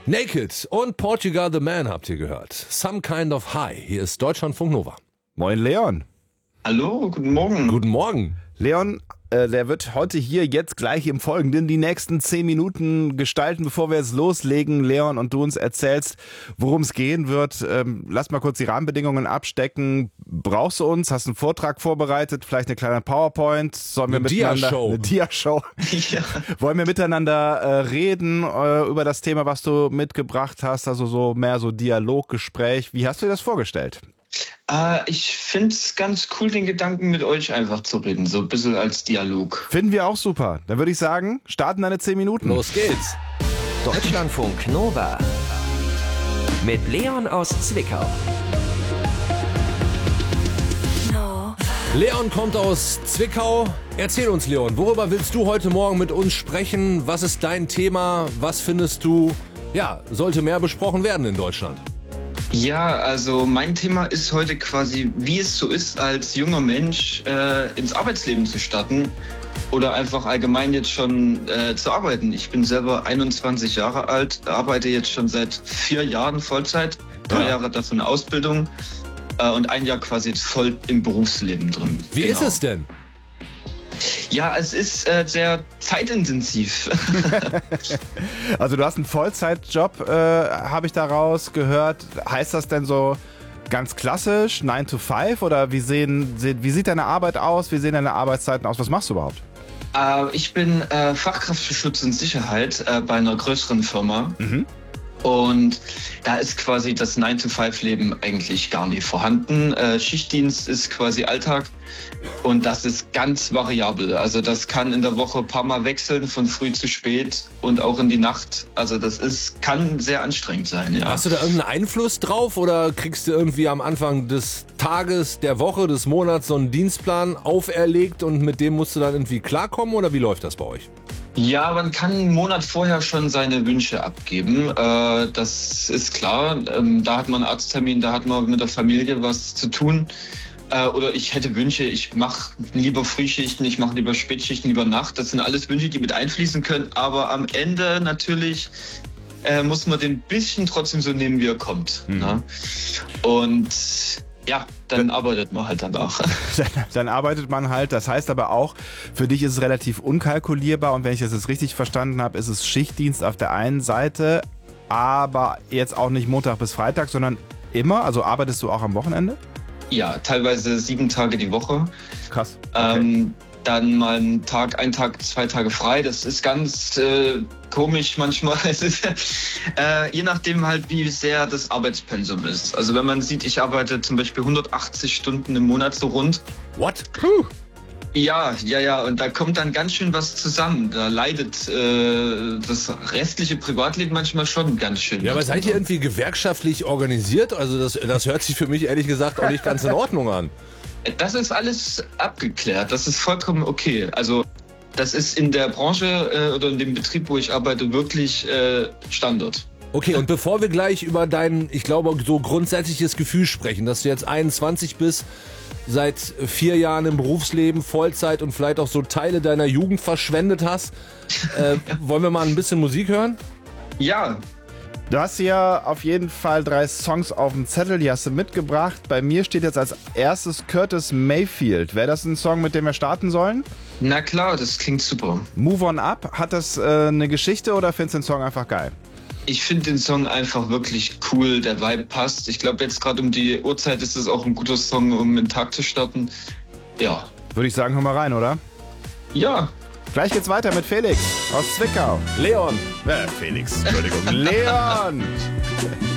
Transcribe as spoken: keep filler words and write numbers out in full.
Naked und Portugal the Man habt ihr gehört. Some Kind of High. Hier ist Deutschlandfunk Nova. Moin Leon. Hallo, guten Morgen. Guten Morgen. Leon, äh, der wird heute hier jetzt gleich im Folgenden die nächsten zehn Minuten gestalten, bevor wir jetzt loslegen, Leon, und du uns erzählst, worum es gehen wird. Ähm, lass mal kurz die Rahmenbedingungen abstecken. Brauchst du uns? Hast du einen Vortrag vorbereitet? Vielleicht eine kleine PowerPoint? Sollen wir Eine miteinander Dia-Show. Eine Dia-Show. Ja. Wollen wir miteinander äh, reden äh, über das Thema, was du mitgebracht hast? Also so mehr so Dialoggespräch. Wie hast du dir das vorgestellt? Äh, ich finde es ganz cool, den Gedanken mit euch einfach zu reden, so ein bisschen als Dialog. Finden wir auch super. Dann würde ich sagen, starten deine zehn Minuten. Los geht's. Deutschlandfunk Nova mit Leon aus Zwickau. Leon kommt aus Zwickau. Erzähl uns, Leon, worüber willst du heute Morgen mit uns sprechen? Was ist dein Thema? Was findest du, ja, sollte mehr besprochen werden in Deutschland? Ja, also mein Thema ist heute quasi, wie es so ist, als junger Mensch äh, ins Arbeitsleben zu starten oder einfach allgemein jetzt schon äh, zu arbeiten. Ich bin selber einundzwanzig Jahre alt, arbeite jetzt schon seit vier Jahren Vollzeit, drei Ja. Jahre davon Ausbildung äh, und ein Jahr quasi jetzt voll im Berufsleben drin. Wie Genau. ist es denn? Ja, es ist äh, sehr zeitintensiv. Also du hast einen Vollzeitjob, äh, habe ich daraus gehört. Heißt das denn so ganz klassisch, nine to five? Oder wie, sehen, se- wie sieht deine Arbeit aus? Wie sehen deine Arbeitszeiten aus? Was machst du überhaupt? Äh, ich bin äh, Fachkraft für Schutz und Sicherheit äh, bei einer größeren Firma. Mhm. Und da ist quasi das nine to five Leben eigentlich gar nicht vorhanden. Äh, Schichtdienst ist quasi Alltag und das ist ganz variabel. Also das kann in der Woche ein paar Mal wechseln, von früh zu spät und auch in die Nacht. Also das ist, kann sehr anstrengend sein. Ja. Hast du da irgendeinen Einfluss drauf oder kriegst du irgendwie am Anfang des Tages, der Woche, des Monats so einen Dienstplan auferlegt und mit dem musst du dann irgendwie klarkommen oder wie läuft das bei euch? Ja, man kann einen Monat vorher schon seine Wünsche abgeben. Äh, das ist klar. Ähm, da hat man einen Arzttermin, da hat man mit der Familie was zu tun. Äh, oder ich hätte Wünsche, ich mache lieber Frühschichten, ich mache lieber Spätschichten, lieber Nacht. Das sind alles Wünsche, die mit einfließen können. Aber am Ende natürlich äh, muss man den bisschen trotzdem so nehmen, wie er kommt. Mhm. Ne? Und ja, dann arbeitet man halt danach. Dann, dann arbeitet man halt. Das heißt aber auch, für dich ist es relativ unkalkulierbar. Und wenn ich das jetzt richtig verstanden habe, ist es Schichtdienst auf der einen Seite, aber jetzt auch nicht Montag bis Freitag, sondern immer. Also arbeitest du auch am Wochenende? Ja, teilweise sieben Tage die Woche. Krass. Ähm, dann mal einen Tag, einen Tag, zwei Tage frei. Das ist ganz äh, komisch manchmal. Es ist, äh, je nachdem halt, wie sehr das Arbeitspensum ist. Also wenn man sieht, ich arbeite zum Beispiel hundertachtzig Stunden im Monat so rund. What? Ja, ja, ja. Und da kommt dann ganz schön was zusammen. Da leidet äh, das restliche Privatleben manchmal schon ganz schön. Ja, aber seid ihr irgendwie gewerkschaftlich organisiert? Also das, das hört sich für mich ehrlich gesagt auch nicht ganz in Ordnung an. Das ist alles abgeklärt. Das ist vollkommen okay. Also das ist in der Branche äh, oder in dem Betrieb, wo ich arbeite, wirklich äh, Standard. Okay, und bevor wir gleich über dein, ich glaube, so grundsätzliches Gefühl sprechen, dass du jetzt einundzwanzig bist, seit vier Jahren im Berufsleben, Vollzeit und vielleicht auch so Teile deiner Jugend verschwendet hast, äh, wollen wir mal ein bisschen Musik hören? Ja, Du hast hier auf jeden Fall drei Songs auf dem Zettel, die hast du mitgebracht. Bei mir steht jetzt als erstes Curtis Mayfield. Wäre das ein Song, mit dem wir starten sollen? na klar, das klingt super. Move On Up, hat das äh, eine Geschichte oder findest du den Song einfach geil? Ich finde den Song einfach wirklich cool. Der Vibe passt. Ich glaube, jetzt gerade um die Uhrzeit ist es auch ein guter Song, um den Tag zu starten. Ja. Würde ich sagen, hör mal rein, oder? Ja. Gleich geht's weiter mit Felix aus Zwickau. Leon. Äh, Felix, Entschuldigung. Leon!